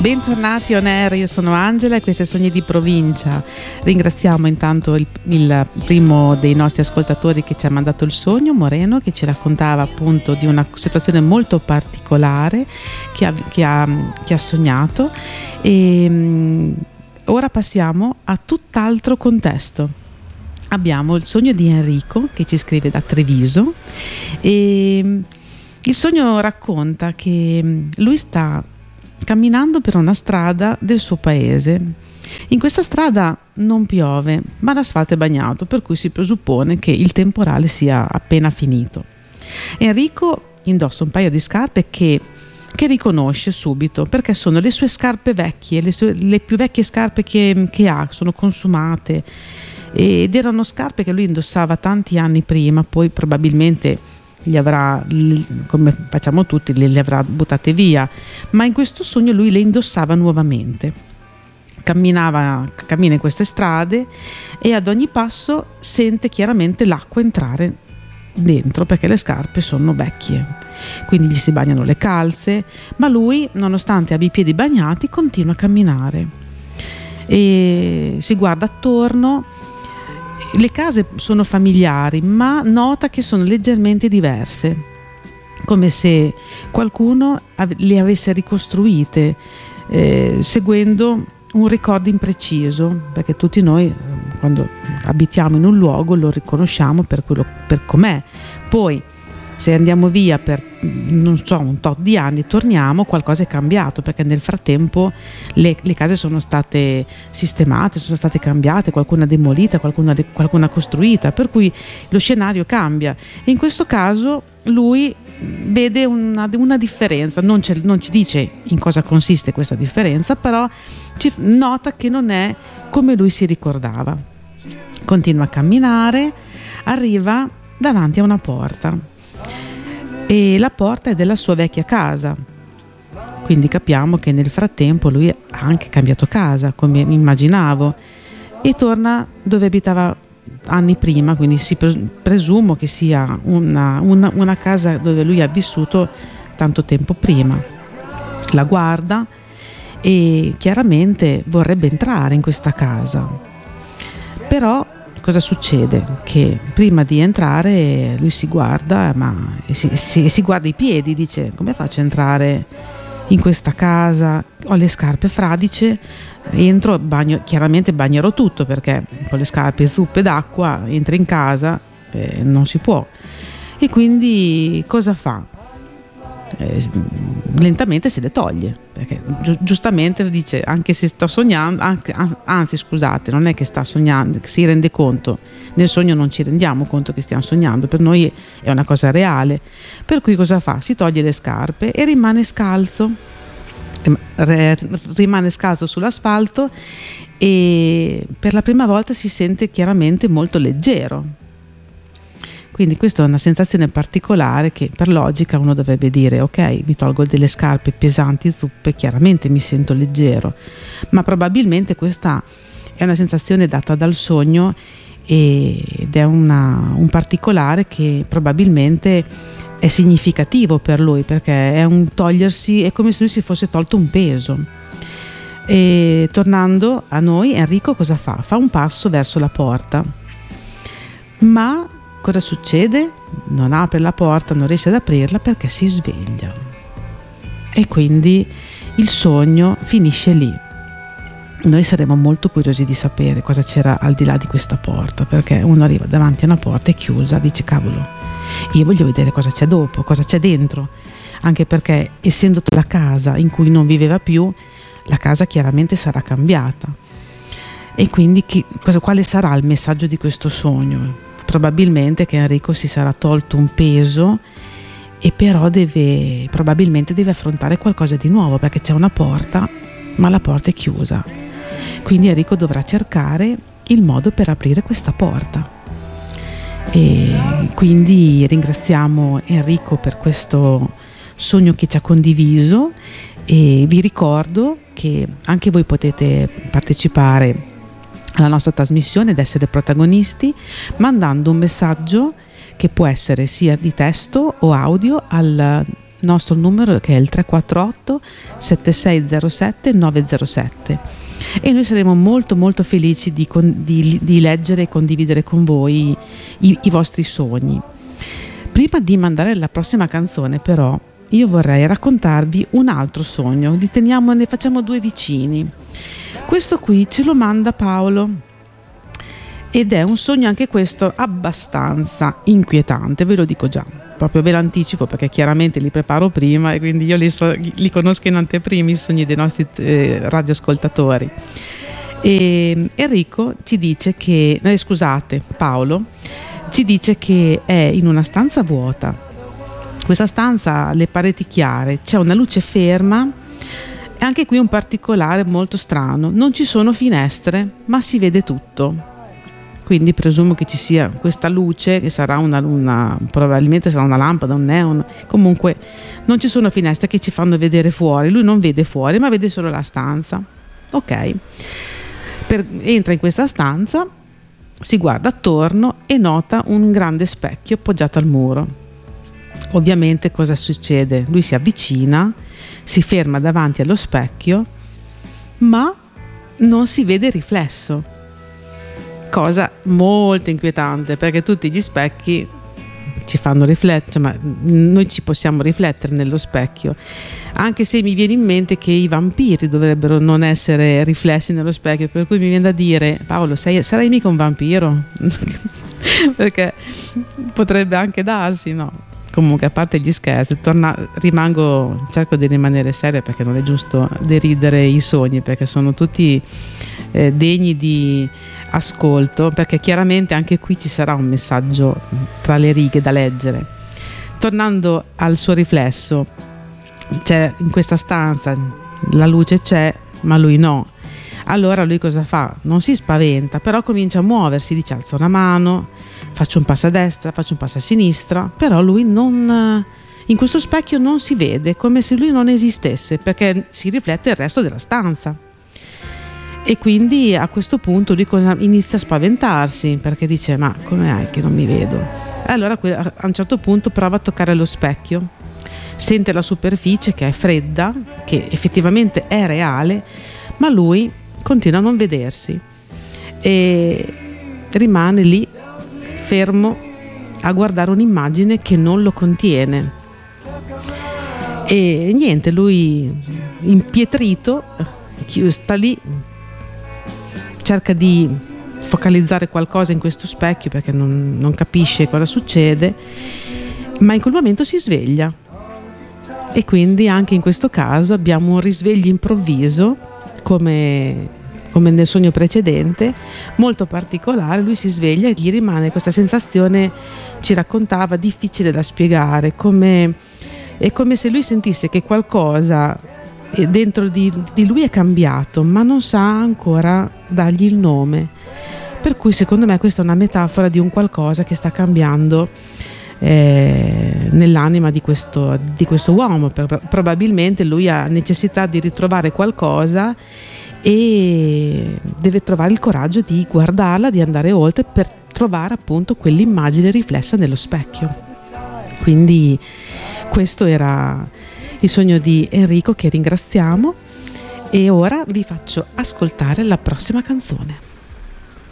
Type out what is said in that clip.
Bentornati on air, io sono Angela e questo è Sogni di Provincia. Ringraziamo intanto il primo dei nostri ascoltatori che ci ha mandato il sogno, Moreno, che ci raccontava appunto di una situazione molto particolare che ha sognato. E ora passiamo a tutt'altro contesto. Abbiamo il sogno di Enrico che ci scrive da Treviso e il sogno racconta che lui sta camminando per una strada del suo paese. In questa strada non piove, ma l'asfalto è bagnato, per cui si presuppone che il temporale sia appena finito. Enrico indossa un paio di scarpe che riconosce subito, perché sono le sue scarpe vecchie, le più vecchie scarpe che ha, sono consumate, ed erano scarpe che lui indossava tanti anni prima, poi probabilmente li avrà, come facciamo tutti, le avrà buttate via, ma in questo sogno lui le indossava nuovamente. Cammina in queste strade e ad ogni passo sente chiaramente l'acqua entrare dentro, perché le scarpe sono vecchie, quindi gli si bagnano le calze, ma lui, nonostante abbia i piedi bagnati, continua a camminare e si guarda attorno. Le case sono familiari, ma nota che sono leggermente diverse, come se qualcuno le avesse ricostruite seguendo un ricordo impreciso, perché tutti noi quando abitiamo in un luogo lo riconosciamo per com'è. Poi se andiamo via per non so un tot di anni, torniamo, qualcosa è cambiato, perché nel frattempo le case sono state sistemate, sono state cambiate, qualcuna demolita, qualcuna costruita, per cui lo scenario cambia. E in questo caso lui vede una differenza, non ci dice in cosa consiste questa differenza, però nota che non è come lui si ricordava. Continua a camminare, arriva davanti a una porta. E la porta è della sua vecchia casa, quindi capiamo che nel frattempo lui ha anche cambiato casa, come mi immaginavo, e torna dove abitava anni prima, quindi presumo che sia una casa dove lui ha vissuto tanto tempo prima. La guarda e chiaramente vorrebbe entrare in questa casa, però cosa succede? Che prima di entrare lui si guarda, si guarda i piedi, dice: come faccio a entrare in questa casa? Ho le scarpe fradice, entro, chiaramente bagnerò tutto, perché con le scarpe zuppe d'acqua entri in casa, non si può. E quindi cosa fa? Lentamente se le toglie, perché giustamente dice: anche se sto sognando, anzi scusate, non è che sta sognando, si rende conto, nel sogno non ci rendiamo conto che stiamo sognando, per noi è una cosa reale, per cui cosa fa? Si toglie le scarpe e rimane scalzo sull'asfalto, e per la prima volta si sente chiaramente molto leggero. Quindi questa è una sensazione particolare che per logica uno dovrebbe dire: ok, mi tolgo delle scarpe pesanti, zuppe, chiaramente mi sento leggero, ma probabilmente questa è una sensazione data dal sogno ed è un particolare che probabilmente è significativo per lui, perché è un togliersi, è come se lui si fosse tolto un peso. E tornando a noi, Enrico cosa fa? Fa un passo verso la porta, ma cosa succede? Non apre la porta, non riesce ad aprirla perché si sveglia. E quindi il sogno finisce lì. Noi saremo molto curiosi di sapere cosa c'era al di là di questa porta, perché uno arriva davanti a una porta è chiusa, dice: cavolo, io voglio vedere cosa c'è dopo, cosa c'è dentro, anche perché essendo la casa in cui non viveva più, la casa chiaramente sarà cambiata. E quindi quale sarà il messaggio di questo sogno? Probabilmente che Enrico si sarà tolto un peso e però probabilmente deve affrontare qualcosa di nuovo, perché c'è una porta ma la porta è chiusa, quindi Enrico dovrà cercare il modo per aprire questa porta. E quindi ringraziamo Enrico per questo sogno che ci ha condiviso, e vi ricordo che anche voi potete partecipare alla nostra trasmissione ed essere protagonisti mandando un messaggio che può essere sia di testo o audio al nostro numero che è il 348 7607 907, e noi saremo molto molto felici di leggere e condividere con voi i vostri sogni. Prima di mandare la prossima canzone, però, io vorrei raccontarvi un altro sogno. Ne facciamo due vicini. Questo qui ce lo manda Paolo ed è un sogno anche questo abbastanza inquietante, ve lo dico già, proprio ve l'anticipo perché chiaramente li preparo prima e quindi io li conosco in anteprima i sogni dei nostri radioascoltatori. E Enrico ci dice che, Paolo ci dice che è in una stanza vuota. Questa stanza ha le pareti chiare, c'è una luce ferma e anche qui un particolare molto strano, non ci sono finestre ma si vede tutto. Quindi presumo che ci sia questa luce che sarà probabilmente sarà una lampada, un neon. Comunque non ci sono finestre che ci fanno vedere fuori, lui non vede fuori ma vede solo la stanza. Ok, entra in questa stanza, si guarda attorno e nota un grande specchio appoggiato al muro. Ovviamente cosa succede? Lui si avvicina, si ferma davanti allo specchio ma non si vede il riflesso. Cosa molto inquietante perché tutti gli specchi ci fanno riflettere, ma noi ci possiamo riflettere nello specchio, anche se mi viene in mente che i vampiri dovrebbero non essere riflessi nello specchio, per cui mi viene da dire: Paolo, sarai mica un vampiro? Perché potrebbe anche darsi, no? Comunque, a parte gli scherzi, cerco di rimanere seria perché non è giusto deridere i sogni, perché sono tutti degni di ascolto, perché chiaramente anche qui ci sarà un messaggio tra le righe da leggere. Tornando al suo riflesso, c'è in questa stanza, la luce c'è ma lui no. Allora lui cosa fa? Non si spaventa, però comincia a muoversi, dice: alza una mano, faccio un passo a destra, faccio un passo a sinistra, però lui in questo specchio non si vede, come se lui non esistesse, perché si riflette il resto della stanza. E quindi a questo punto lui inizia a spaventarsi, perché dice: ma come è che non mi vedo? E allora a un certo punto prova a toccare lo specchio, sente la superficie che è fredda, che effettivamente è reale, ma lui continua a non vedersi e rimane lì fermo a guardare un'immagine che non lo contiene. E niente, lui impietrito sta lì, cerca di focalizzare qualcosa in questo specchio perché non capisce cosa succede, ma in quel momento si sveglia. E quindi anche in questo caso abbiamo un risveglio improvviso, come nel sogno precedente, molto particolare. Lui si sveglia e gli rimane questa sensazione, ci raccontava, difficile da spiegare, è come se lui sentisse che qualcosa dentro di lui è cambiato, ma non sa ancora dargli il nome. Per cui secondo me questa è una metafora di un qualcosa che sta cambiando nell'anima di questo uomo. Probabilmente lui ha necessità di ritrovare qualcosa e deve trovare il coraggio di guardarla, di andare oltre per trovare appunto quell'immagine riflessa nello specchio. Quindi questo era il sogno di Enrico, che ringraziamo, e ora vi faccio ascoltare la prossima canzone.